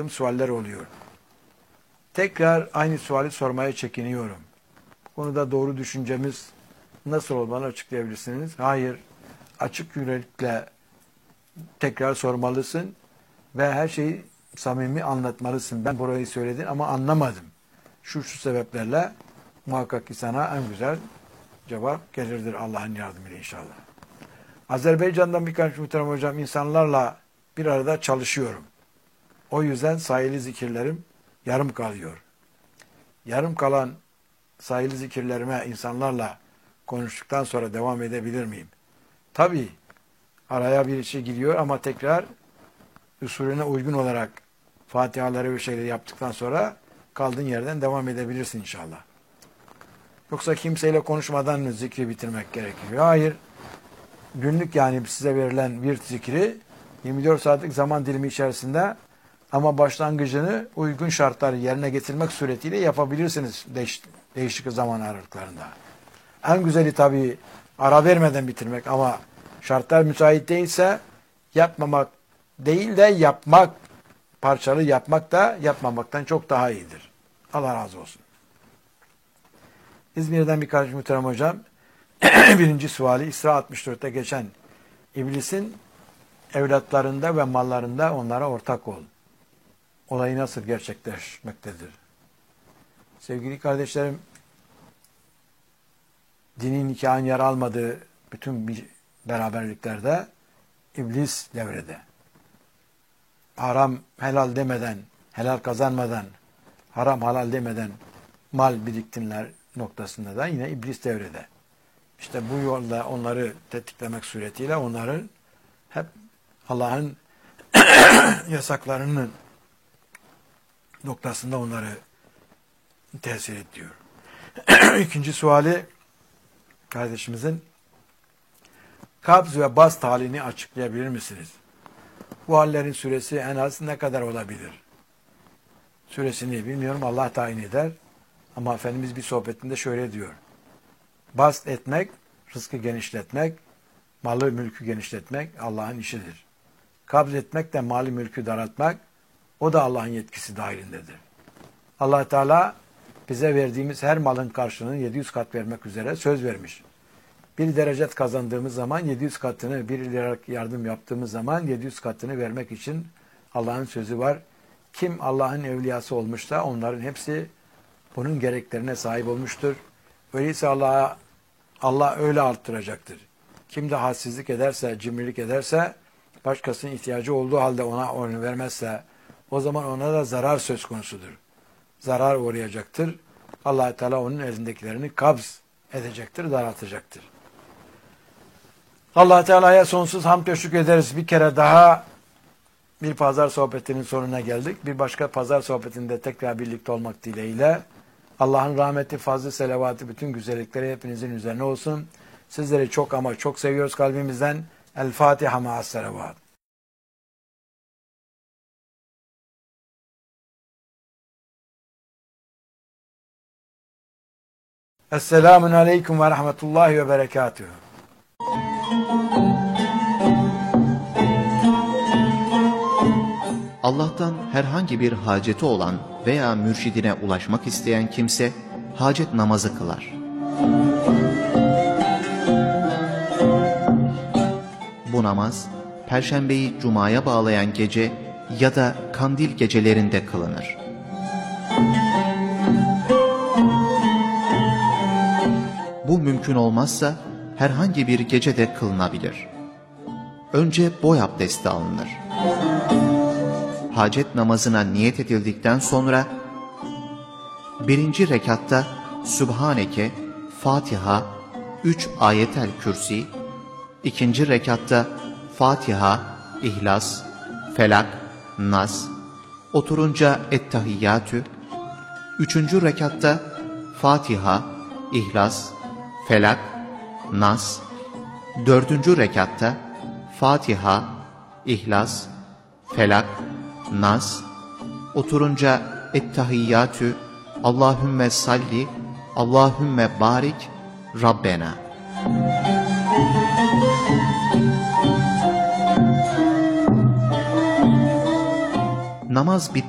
aldığım sualler oluyor. Tekrar aynı suali sormaya çekiniyorum. Bu konuda doğru düşüncemiz nasıl olmalı açıklayabilirsiniz? Hayır, açık yürekle tekrar sormalısın ve her şeyi samimi anlatmalısın. Ben burayı söyledin ama anlamadım. Şu sebeplerle muhakkak ki sana en güzel cevap gelirdir Allah'ın yardımıyla inşallah. Azerbaycan'dan birkaç muhterem hocam insanlarla bir arada çalışıyorum. O yüzden sayılı zikirlerim yarım kalıyor. Yarım kalan sayılı zikirlerime insanlarla konuştuktan sonra devam edebilir miyim? Tabii araya bir şey giriyor ama tekrar usulüne uygun olarak fatihaları ve şeyleri yaptıktan sonra kaldığın yerden devam edebilirsin inşallah. Yoksa kimseyle konuşmadan zikri bitirmek gerekiyor. Hayır. Günlük yani size verilen bir zikri 24 saatlik zaman dilimi içerisinde ama başlangıcını uygun şartları yerine getirmek suretiyle yapabilirsiniz değişik zaman aralıklarında. En güzeli tabii ara vermeden bitirmek ama şartlar müsait değilse yapmamak değil de yapmak, parçalı yapmak da yapmamaktan çok daha iyidir. Allah razı olsun. İzmir'den birkaç muhterem hocam. Birinci suali İsra 64'te geçen iblisin evlatlarında ve mallarında onlara ortak ol. Olayı nasıl gerçekleşmektedir? Sevgili kardeşlerim, dinin nikahın yer almadığı bütün beraberliklerde iblis devrede. Haram helal demeden, helal kazanmadan, haram halal demeden mal biriktirler noktasında da yine iblis devrede. İşte bu yolda onları tetiklemek suretiyle onların hep Allah'ın yasaklarının noktasında onları tesir ediyor. İkinci suali kardeşimizin kabz ve bast halini açıklayabilir misiniz? Bu hallerin süresi en az ne kadar olabilir? Süresini bilmiyorum, Allah tayin eder. Ama Efendimiz bir sohbetinde şöyle diyor. Bast etmek, rızkı genişletmek, malı mülkü genişletmek Allah'ın işidir. Kabz etmek de mali mülkü daraltmak, o da Allah'ın yetkisi dahilindedir. Allah Teala bize verdiğimiz her malın karşılığını 700 kat vermek üzere söz vermiş. Bir derecet kazandığımız zaman 700 katını, bir liralık yardım yaptığımız zaman 700 katını vermek için Allah'ın sözü var. Kim Allah'ın evliyası olmuşsa onların hepsi bunun gereklerine sahip olmuştur. Öyleyse Allah öyle arttıracaktır. Kim de hadsizlik ederse, cimrilik ederse, başkasının ihtiyacı olduğu halde onu vermezse, o zaman ona da zarar söz konusudur. Zarar uğrayacaktır. Allah Teala onun elindekilerini kabz edecektir, daraltacaktır. Allah Teala'ya sonsuz hamd ve şükür ederiz. Bir kere daha bir pazar sohbetinin sonuna geldik. Bir başka pazar sohbetinde tekrar birlikte olmak dileğiyle Allah'ın rahmeti, fazlı, selavatı, bütün güzellikleri hepinizin üzerine olsun. Sizleri çok ama çok seviyoruz kalbimizden. El Fatiha ma'as selavat. Esselamun aleyküm ve rahmetullahi ve berekatühü. Allah'tan herhangi bir haceti olan veya mürşidine ulaşmak isteyen kimse hacet namazı kılar. Bu namaz Perşembeyi Cuma'ya bağlayan gece ya da kandil gecelerinde kılınır. Bu mümkün olmazsa herhangi bir gecede kılınabilir. Önce boy abdesti alınır. Hacet namazına niyet edildikten sonra birinci rekatta Sübhaneke, Fatiha, 3 ayetel kürsi, ikinci rekatta Fatiha, İhlas, Felak, Nas, oturunca Ettehiyyatü, üçüncü rekatta Fatiha, İhlas, Felak, Nas, dördüncü rekatta Fatiha, İhlas, Felak, Nas, oturunca Ettehiyyatü, Allahümme salli, Allahümme barik, Rabbena. Namaz bitti.